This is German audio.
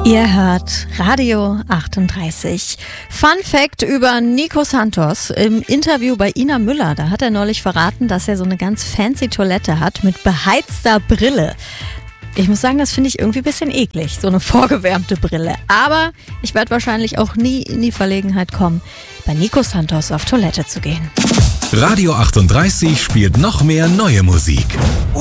Ihr hört Radio 38. Fun Fact über Nico Santos im Interview bei Ina Müller. Da hat er neulich verraten, dass er so eine ganz fancy Toilette hat mit beheizter Brille. Ich muss sagen, das finde ich irgendwie ein bisschen eklig, so eine vorgewärmte Brille. Aber ich werde wahrscheinlich auch nie in die Verlegenheit kommen, bei Nico Santos auf Toilette zu gehen. Radio 38 spielt noch mehr neue Musik.